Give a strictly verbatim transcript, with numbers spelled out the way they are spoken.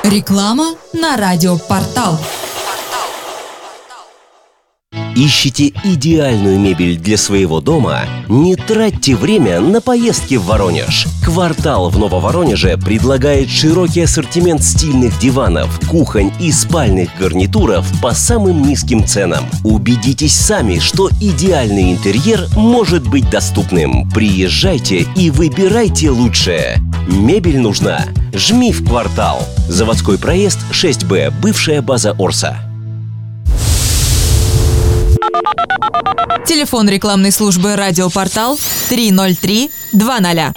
Реклама на радиопортал. Ищете идеальную мебель для своего дома? Не тратьте время на поездки в Воронеж. «Квартал» в Нововоронеже предлагает широкий ассортимент стильных диванов, кухонь и спальных гарнитуров по самым низким ценам. Убедитесь сами, что идеальный интерьер может быть доступным. Приезжайте и выбирайте лучшее. Мебель нужна? Жми в «Квартал». Заводской проезд шесть Б, бывшая база Орса. Телефон рекламной службы «Радиопортал» три ноль три два ноль.